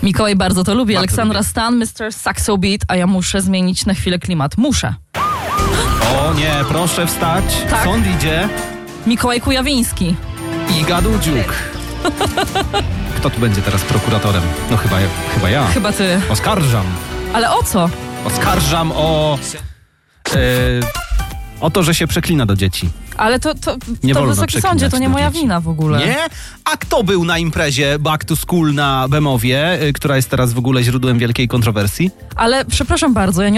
Mikołaj bardzo to lubi. Bardzo Aleksandra lubię. Stan, Mr. Saxo Beat, a ja muszę zmienić na chwilę klimat. Muszę. O nie, proszę wstać. Tak. Sąd idzie. Mikołaj Kujawiński. I Gadudziuk. Kto tu będzie teraz prokuratorem? No chyba ja. Chyba ty. Oskarżam. Ale o co? Oskarżam o to, że się przeklina do dzieci. Ale to Nie wolno Wysoki przeklinać Sądzie, to nie do moja dzieci. wina w ogóle. Nie? A kto był na imprezie Back to School na Bemowie, która jest teraz w ogóle źródłem wielkiej kontrowersji? Ale przepraszam bardzo, ja nie